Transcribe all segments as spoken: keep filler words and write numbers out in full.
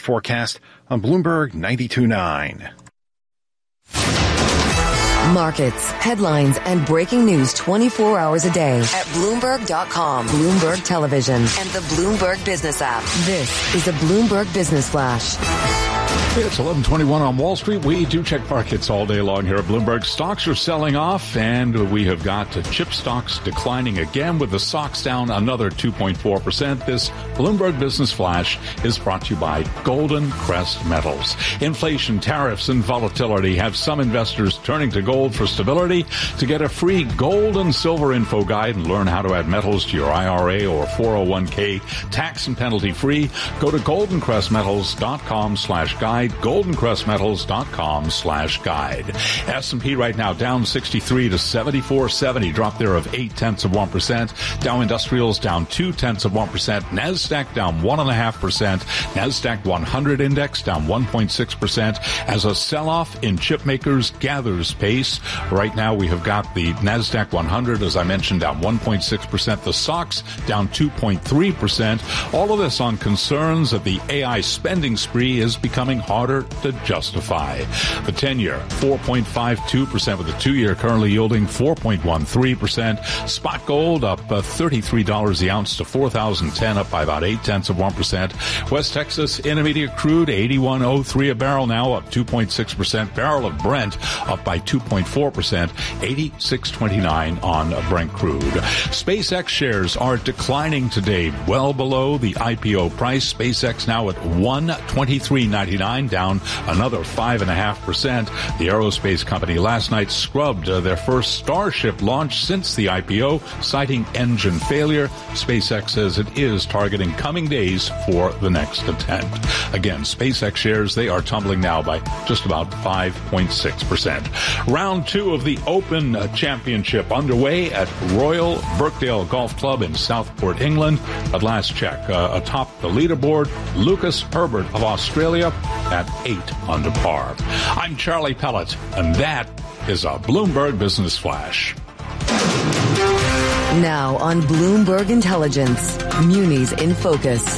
Forecast on Bloomberg ninety-two point nine. Markets, headlines, and breaking news twenty-four hours a day at Bloomberg dot com, Bloomberg Television, and the Bloomberg Business app. This is a Bloomberg Business Flash. It's eleven twenty-one on Wall Street. We do check markets all day long here at Bloomberg. Stocks are selling off, and we have got chip stocks declining again, with the S O X down another two point four percent. This Bloomberg Business Flash is brought to you by Golden Crest Metals. Inflation, tariffs, and volatility have some investors turning to gold for stability. To get a free gold and silver info guide and learn how to add metals to your I R A or four oh one k tax and penalty free, go to golden crest metals dot com slash guide. golden crest metals dot com slash guide. S and P right now down sixty-three to seventy-four seventy, drop there of eight tenths of one percent. Dow Industrials down two tenths of one percent. NASDAQ down one and a half percent. NASDAQ one hundred index down one point six percent as a sell-off in chip makers gathers pace. Right now we have got the NASDAQ one hundred, as I mentioned, down one point six percent. The S O X down two point three percent. All of this on concerns that the A I spending spree is becoming harder to justify. The ten-year, four point five two percent, with the two-year currently yielding four point one three percent. Spot gold up uh, thirty-three dollars the ounce to four thousand ten, up by about eight tenths of one percent. West Texas Intermediate crude, eighty-one oh three a barrel now, up two point six percent. Barrel of Brent up by two point four percent, eighty-six twenty-nine on Brent crude. SpaceX shares are declining today, well below the I P O price. SpaceX now at one twenty-three ninety-nine, down another five point five percent. The aerospace company last night scrubbed uh, their first Starship launch since the I P O, citing engine failure. SpaceX says it is targeting coming days for the next attempt. Again, SpaceX shares, they are tumbling now by just about five point six percent. Round two of the Open Championship underway at Royal Birkdale Golf Club in Southport, England. At last check, uh, atop the leaderboard, Lucas Herbert of Australia at eight under par. I'm Charlie Pellet, and that is a Bloomberg Business Flash. Now on Bloomberg Intelligence, Munis in Focus.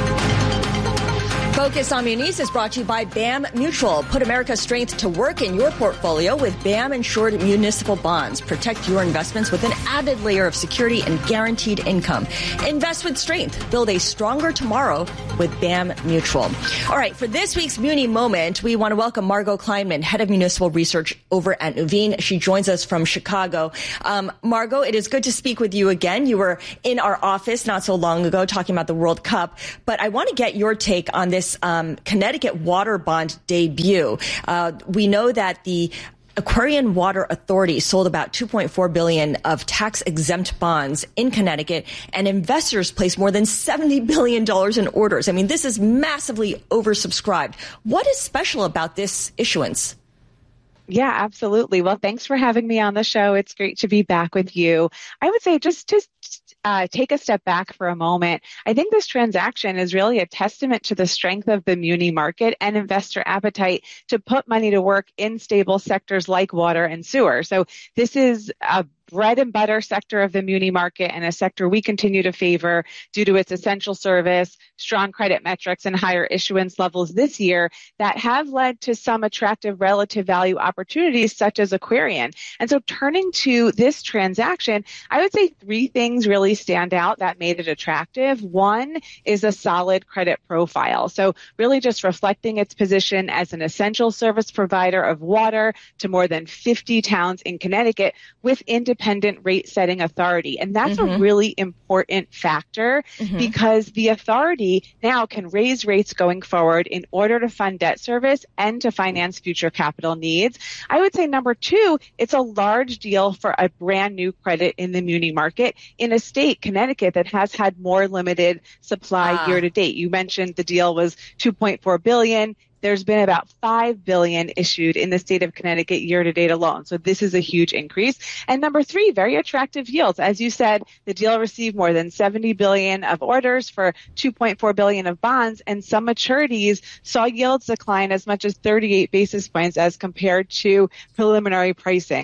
Focus on Munis is brought to you by B A M Mutual. Put America's strength to work in your portfolio with B A M insured municipal bonds. Protect your investments with an added layer of security and guaranteed income. Invest with strength. Build a stronger tomorrow with B A M Mutual. All right, for this week's Muni Moment, we want to welcome Margot Kleinman, Head of Municipal Research over at Nuveen. She joins us from Chicago. Um, Margot, it is good to speak with you again. You were in our office not so long ago talking about the World Cup, but I want to get your take on this Um, Connecticut water bond debut. Uh, we know that the Aquarian Water Authority sold about two point four billion dollars of tax-exempt bonds in Connecticut, and investors placed more than seventy billion dollars in orders. I mean, this is massively oversubscribed. What is special about this issuance? Yeah, absolutely. Well, thanks for having me on the show. It's great to be back with you. I would say just to uh, take a step back for a moment, I think this transaction is really a testament to the strength of the muni market and investor appetite to put money to work in stable sectors like water and sewer. So this is a bread and butter sector of the muni market, and a sector we continue to favor due to its essential service, strong credit metrics, and higher issuance levels this year that have led to some attractive relative value opportunities such as Aquarian. And so turning to this transaction, I would say three things really stand out that made it attractive. One is a solid credit profile. So really just reflecting its position as an essential service provider of water to more than fifty towns in Connecticut with independent independent rate setting authority. And that's mm-hmm. a really important factor mm-hmm. because the authority now can raise rates going forward in order to fund debt service and to finance future capital needs. I would say number two, it's a large deal for a brand new credit in the muni market in a state, Connecticut, that has had more limited supply ah. year to date. You mentioned the deal was two point four billion dollars. There's been about five billion dollars issued in the state of Connecticut year to date alone. So this is a huge increase. And number three, very attractive yields. As you said, the deal received more than seventy billion dollars of orders for two point four billion dollars of bonds, and some maturities saw yields decline as much as thirty-eight basis points as compared to preliminary pricing.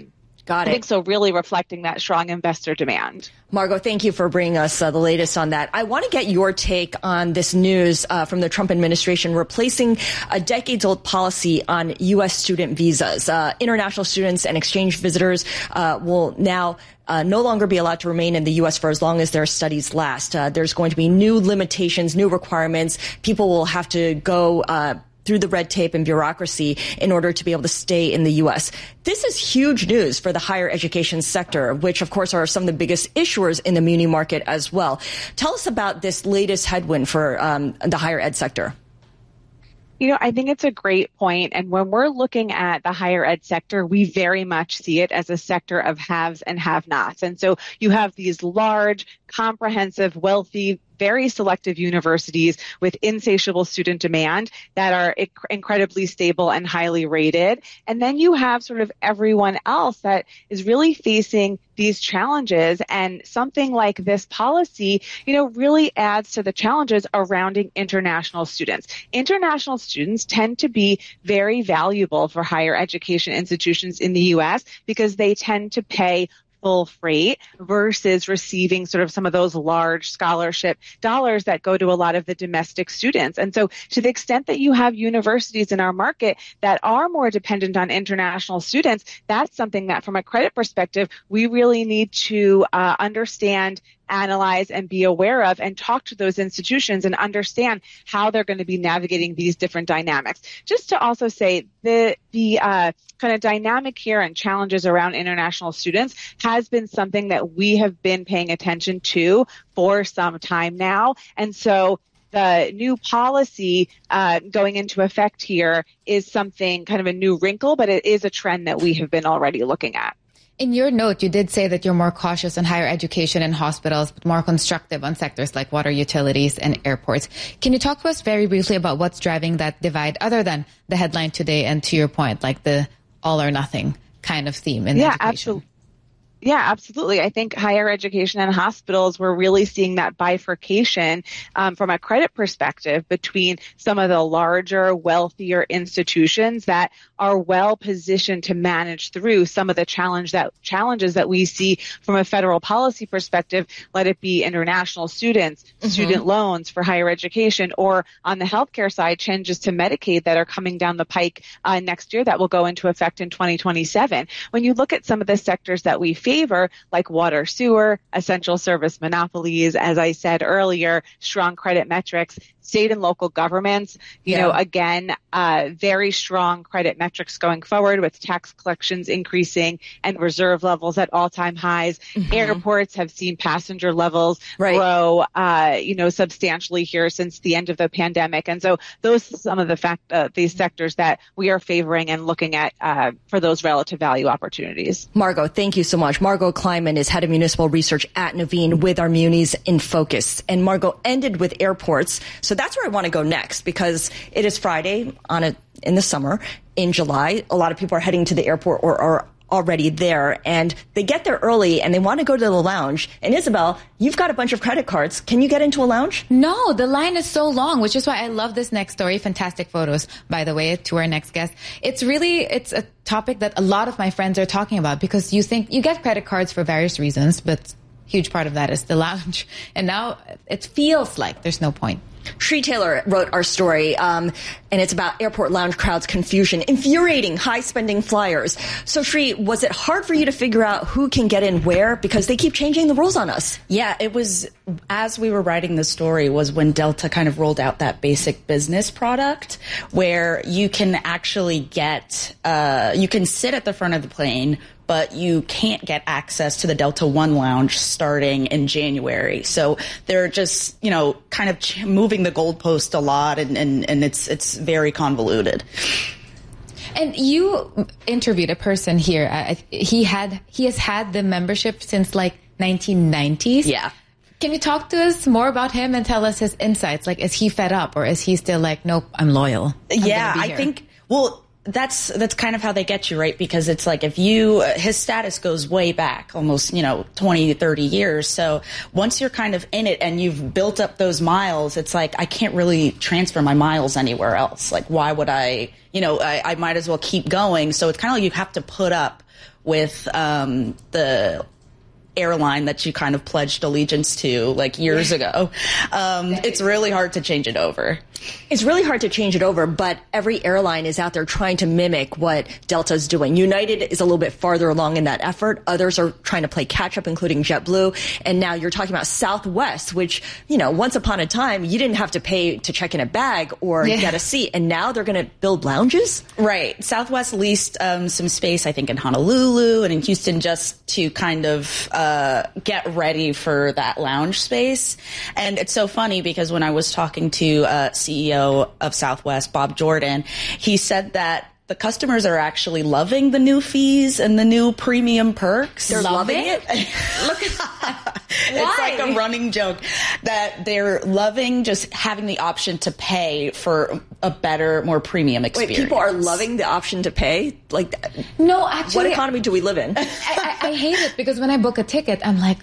Got it. I think so, really reflecting that strong investor demand. Margot, thank you for bringing us uh, the latest on that. I want to get your take on this news uh, from the Trump administration replacing a decades-old policy on U S student visas. Uh, international students and exchange visitors uh, will now Uh, no longer be allowed to remain in the U S for as long as their studies last. Uh, there's going to be new limitations, new requirements. People will have to go uh, through the red tape and bureaucracy in order to be able to stay in the U S. This is huge news for the higher education sector, which, of course, are some of the biggest issuers in the muni market as well. Tell us about this latest headwind for um, the higher ed sector. You know, I think it's a great point. And when we're looking at the higher ed sector, we very much see it as a sector of haves and have-nots. And so you have these large, comprehensive, wealthy, very selective universities with insatiable student demand that are inc- incredibly stable and highly rated. And then you have sort of everyone else that is really facing these challenges. And something like this policy, you know, really adds to the challenges surrounding international students. International students tend to be very valuable for higher education institutions in the U S because they tend to pay full freight versus receiving sort of some of those large scholarship dollars that go to a lot of the domestic students. And so to the extent that you have universities in our market that are more dependent on international students, that's something that from a credit perspective, we really need to uh, understand, analyze, and be aware of, and talk to those institutions and understand how they're going to be navigating these different dynamics. Just to also say the the uh, kind of dynamic here and challenges around international students has been something that we have been paying attention to for some time now. And so the new policy uh, going into effect here is something kind of a new wrinkle, but it is a trend that we have been already looking at. In your note, you did say that you're more cautious on higher education and hospitals, but more constructive on sectors like water utilities and airports. Can you talk to us very briefly about what's driving that divide, other than the headline today and, to your point, like the all or nothing kind of theme in yeah, education? Absolutely. Yeah, absolutely. I think higher education and hospitals, we're really seeing that bifurcation um, from a credit perspective between some of the larger, wealthier institutions that are well positioned to manage through some of the challenge that challenges that we see from a federal policy perspective, let it be international students, mm-hmm. student loans for higher education, or on the healthcare side, changes to Medicaid that are coming down the pike uh, next year that will go into effect in twenty twenty-seven. When you look at some of the sectors that we favor, like water, sewer, essential service monopolies, as I said earlier, strong credit metrics, state and local governments, you yeah. know, again, uh, very strong credit metrics going forward with tax collections increasing and reserve levels at all-time highs. Mm-hmm. Airports have seen passenger levels right. grow, uh, you know, substantially here since the end of the pandemic. And so those are some of the fact, uh, these sectors that we are favoring and looking at uh, for those relative value opportunities. Margot, thank you so much. Margot Kleiman is head of municipal research at Nuveen with our Munis in Focus. And Margot ended with airports. So that's where I want to go next, because it is Friday on a, in the summer in July. A lot of people are heading to the airport or are already there, and they get there early and they want to go to the lounge. And Isabel, you've got a bunch of credit cards. Can you get into a lounge? No, the line is so long, which is why I love this next story. Fantastic photos, by the way, to our next guest. It's really, it's a topic that a lot of my friends are talking about, because you think you get credit cards for various reasons, but huge part of that is the lounge. And now it feels like there's no point. Shree Taylor wrote our story, um, and it's about airport lounge crowds confusion, infuriating high-spending flyers. So, Shree, was it hard for you to figure out who can get in where? Because they keep changing the rules on us. Yeah, it was, as we were writing the story, was when Delta kind of rolled out that basic business product where you can actually get, uh, you can sit at the front of the plane, but you can't get access to the Delta One lounge starting in January. So they're just, you know, kind of ch- moving the goalpost a lot, and, and, and it's it's very convoluted. And you interviewed a person here. Uh, he had he has had the membership since like nineteen nineties. Yeah. Can you talk to us more about him and tell us his insights? Like, is he fed up, or is he still like, nope, I'm loyal? I'm yeah, I think, well, That's that's kind of how they get you, right? Because it's like if you, his status goes way back, almost, you know, twenty, thirty years. So once you're kind of in it and you've built up those miles, it's like, I can't really transfer my miles anywhere else. Like, why would I, you know, I, I might as well keep going. So it's kind of like you have to put up with um, the airline that you kind of pledged allegiance to like years ago. Um, it's really hard to change it over. It's really hard to change it over, but every airline is out there trying to mimic what Delta's doing. United is a little bit farther along in that effort. Others are trying to play catch up, including JetBlue. And now you're talking about Southwest, which, you know, once upon a time, you didn't have to pay to check in a bag or yeah. get a seat. And now they're going to build lounges? Right. Southwest leased um, some space, I think, in Honolulu and in Houston just to kind of uh, get ready for that lounge space. And it's so funny because when I was talking to uh, C E O of Southwest, Bob Jordan, he said that the customers are actually loving the new fees and the new premium perks. They're loving, loving it? Look at that. It's like a running joke that they're loving just having the option to pay for a better, more premium experience. Wait, people are loving the option to pay? Like, no, actually. What economy do we live in? I, I, I hate it because when I book a ticket, I'm like,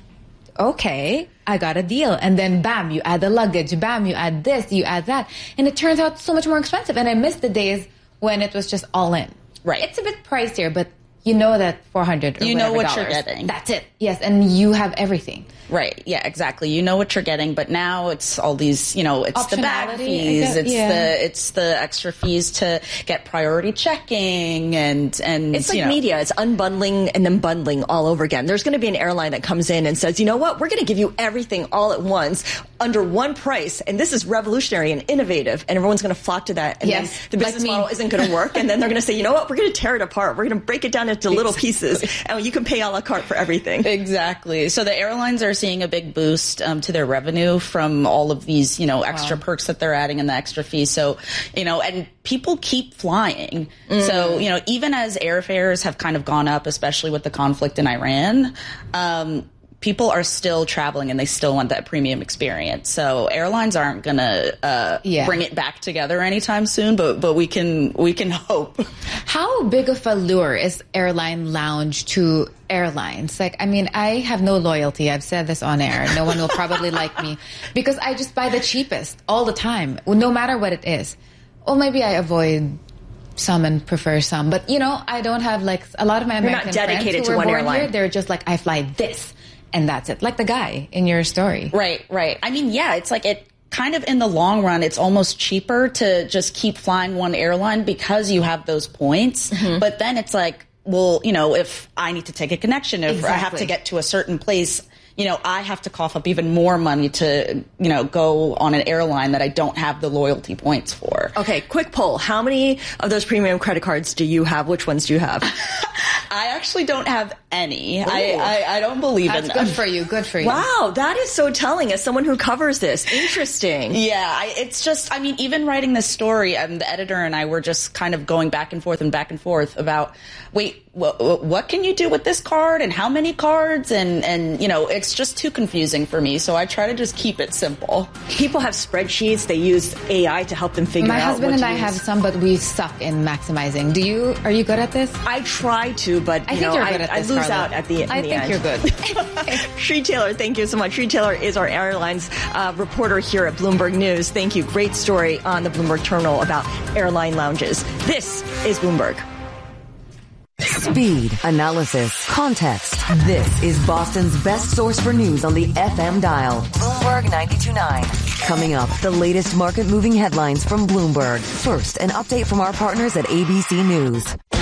okay, I got a deal. And then bam, you add the luggage. Bam, you add this, you add that. And it turns out so much more expensive. And I miss the days when it was just all in. Right. It's a bit pricier, but you know that four hundred or you know what dollars, you're getting. That's it. Yes, and you have everything. Right. Yeah, exactly. You know what you're getting, but now it's all these, you know, it's the bag fees, it's yeah. the it's the extra fees to get priority checking and and it's like you know. media. It's unbundling and then bundling all over again. There's going to be an airline that comes in and says, you know what, we're going to give you everything all at once under one price, and this is revolutionary and innovative, and everyone's going to flock to that. And yes, then the business like model isn't going to work, and then they're going to say, you know what, we're going to tear it apart. We're going to break it down into little pieces, and you can pay a la carte for everything. Exactly. So the airlines are seeing a big boost um, to their revenue from all of these, you know, extra wow. perks that they're adding and the extra fees. So, you know, and people keep flying. Mm. So, you know, even as airfares have kind of gone up, especially with the conflict in Iran, um, people are still traveling and they still want that premium experience. So airlines aren't going to uh, yeah. bring it back together anytime soon, but but we can we can hope. How big of a lure is airline lounge to airlines? Like, I mean, I have no loyalty. I've said this on air. No one will probably like me because I just buy the cheapest all the time, no matter what it is. Or maybe I avoid some and prefer some. But, you know, I don't have, like, a lot of my American You're not dedicated friends who to were one born airline. here, they're just like, I fly this. And that's it. Like the guy in your story. Right, right. I mean, yeah, it's like it kind of in the long run, it's almost cheaper to just keep flying one airline because you have those points. Mm-hmm. But then it's like, well, you know, if I need to take a connection, if exactly. I have to get to a certain place, you know, I have to cough up even more money to, you know, go on an airline that I don't have the loyalty points for. Okay, quick poll. How many of those premium credit cards do you have? Which ones do you have? I actually don't have any. I, I, I don't believe That's in them. Good for you. Good for you. Wow, that is so telling as someone who covers this. Interesting. Yeah, I, it's just, I mean, even writing this story, um, the editor and I were just kind of going back and forth and back and forth about, wait, wh- what can you do with this card and how many cards? And, and, you know, it's just too confusing for me. So I try to just keep it simple. People have spreadsheets. They use A I to help them figure My out My husband what and to I use. have some, but we suck in maximizing. Do you, are you good at this? I try to, but you I think know, you're I, good at I this, lose Carla. out at the, in I the think end. you're good. Shree Taylor, thank you so much. Shree Taylor is our airlines uh, reporter here at Bloomberg News. Thank you. Great story on the Bloomberg Terminal about airline lounges. This is Bloomberg. Speed, analysis, context. This is Boston's best source for news on the F M dial. Bloomberg ninety-two point nine. Coming up, the latest market-moving headlines from Bloomberg. First, an update from our partners at A B C News.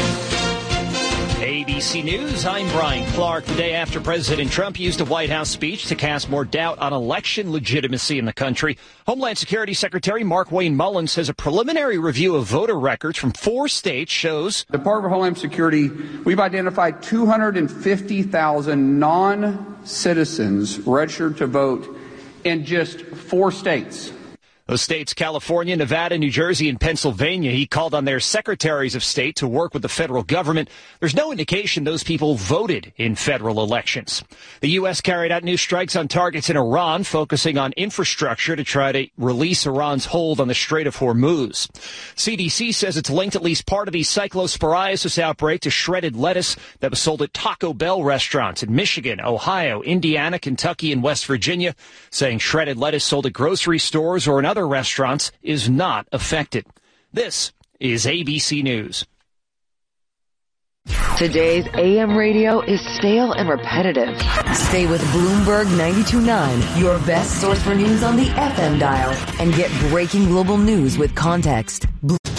A B C News, I'm Brian Clark. The day after President Trump used a White House speech to cast more doubt on election legitimacy in the country, Homeland Security Secretary Markwayne Mullin says a preliminary review of voter records from four states shows the Department of Homeland Security, we've identified two hundred fifty thousand non-citizens registered to vote in just four states. Those states, California, Nevada, New Jersey, and Pennsylvania. He called on their secretaries of state to work with the federal government. There's no indication those people voted in federal elections. The U S carried out new strikes on targets in Iran, focusing on infrastructure to try to release Iran's hold on the Strait of Hormuz. C D C says it's linked at least part of the cyclosporiasis outbreak to shredded lettuce that was sold at Taco Bell restaurants in Michigan, Ohio, Indiana, Kentucky, and West Virginia, saying shredded lettuce sold at grocery stores or in other restaurants is not affected. This is A B C News. Today's A M radio is stale and repetitive. Stay with Bloomberg ninety-two point nine, your best source for news on the F M dial, and get breaking global news with context. Bl-